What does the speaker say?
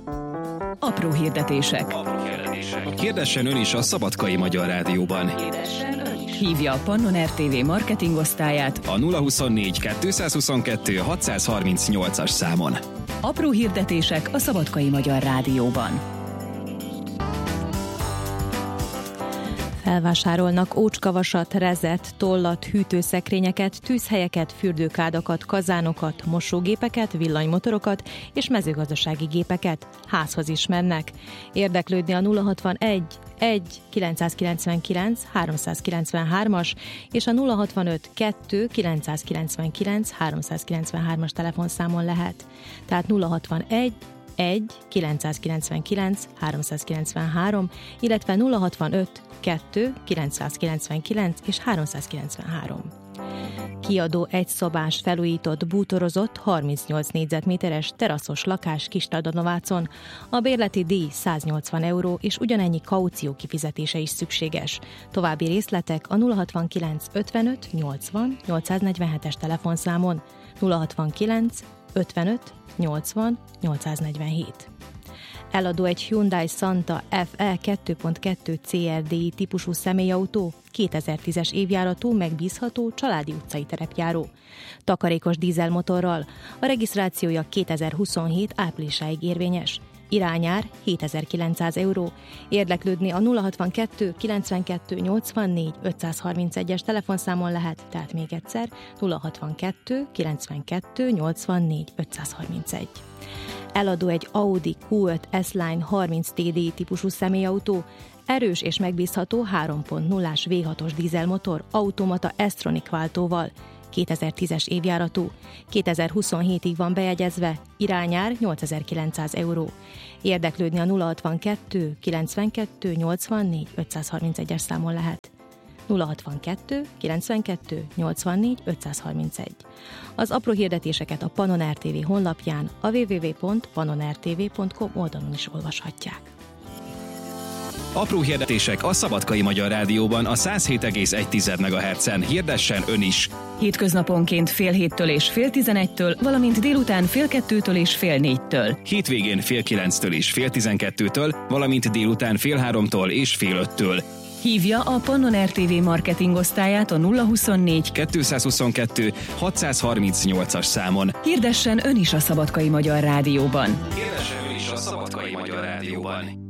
Apró hirdetések. Hirdessen ön is a Szabadkai Magyar Rádióban. Hívja a Pannon RTV marketingosztályát A 024 222 638-as számon. Apró hirdetések a Szabadkai Magyar Rádióban. Felvásárolnak ócskavasat, rezet, tollat, hűtőszekrényeket, tűzhelyeket, fürdőkádakat, kazánokat, mosógépeket, villanymotorokat és mezőgazdasági gépeket. Házhoz is mennek. Érdeklődni a 061 1 999 393-as és a 065 2 999 393-as telefonszámon lehet. Tehát 061 1 999 393, illetve 065 2 999 és 393. Kiadó egyszobás felújított, bútorozott, 38 négyzetméteres teraszos lakás Kistalanovácon. A bérleti díj 180 euró és ugyanennyi kaució kifizetése is szükséges. További részletek a 069 55 80 847-es telefonszámon, 069 55 80 847. Eladó egy Hyundai Santa FE 2.2 CRDI típusú személyautó, 2010-es évjáratú, megbízható, családi utcai terepjáró. Takarékos dízelmotorral, a regisztrációja 2027 áprilisáig érvényes. Irányár 7900 euró. Érdeklődni a 062 92 84 531-es telefonszámon lehet, tehát még egyszer 062 92 84 531. Eladó egy Audi Q5 S-Line 30 TDI típusú személyautó, erős és megbízható 3.0-ás V6-os dízelmotor, automata S-Tronic váltóval, 2010-es évjáratú, 2027-ig van bejegyezve, irányár 8900 euró. Érdeklődni a 062 92 84 531-es számon lehet. 062 92 84 531. Az apró hirdetéseket a Pannon RTV honlapján, a www.pannonrtv.com oldalon is olvashatják. Apró hirdetések a Szabadkai Magyar Rádióban a 107,1 MHz-en. Hirdessen ön is! Hétköznaponként fél héttől és fél 11-től, valamint délután fél 2-től és fél 4-től. Hétvégén fél 9-től és fél 12-től, valamint délután fél 3-tól és fél 5-től. Hívja a Pannon RTV marketingosztályát a 024 222 638-as számon. Hirdessen ön is a Szabadkai Magyar Rádióban. Hirdessen ön is a Szabadkai Magyar Rádióban.